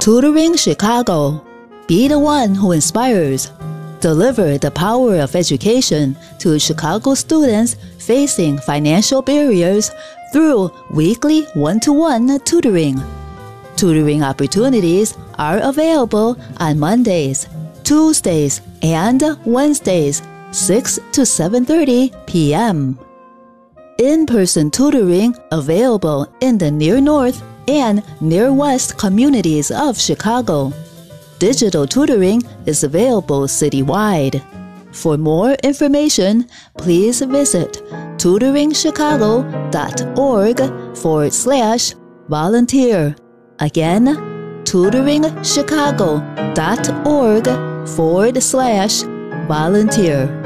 Tutoring Chicago. Be the one who inspires. Deliver the power of education to Chicago students facing financial barriers through weekly one-to-one tutoring. Tutoring opportunities are available on Mondays, Tuesdays, and Wednesdays, 6 to 7:30 p.m. In-person tutoring available in the Near North and Near West communities of Chicago. Digital tutoring is available citywide. For more information, please visit tutoringchicago.org/volunteer. Again, tutoringchicago.org/volunteer.